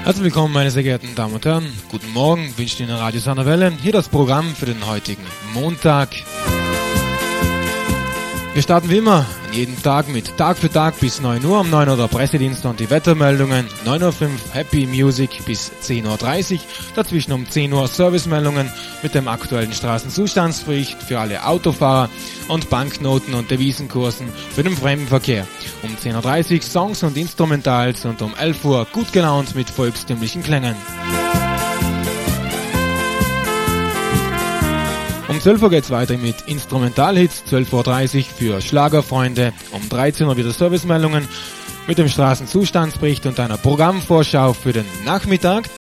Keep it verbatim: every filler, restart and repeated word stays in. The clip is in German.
Herzlich willkommen, meine sehr geehrten Damen und Herren. Guten Morgen, wünscht Ihnen Radio Sannerwelle. Hier das Programm für den heutigen Montag. Wir starten wie immer jeden Tag mit Tag für Tag bis neun Uhr. Um neun Uhr der Pressedienst und die Wettermeldungen. neun Uhr fünf Happy Music bis zehn Uhr dreißig. Dazwischen um zehn Uhr Servicemeldungen mit dem aktuellen Straßenzustandsbericht für alle Autofahrer und Banknoten und Devisenkursen für den Fremdenverkehr. Um zehn Uhr dreißig Songs und Instrumentals und um elf Uhr gut gelaunt mit volkstümlichen Klängen. Um zwölf Uhr geht's weiter mit Instrumentalhits, zwölf Uhr dreißig für Schlagerfreunde, um dreizehn Uhr wieder Servicemeldungen mit dem Straßenzustandsbericht und einer Programmvorschau für den Nachmittag.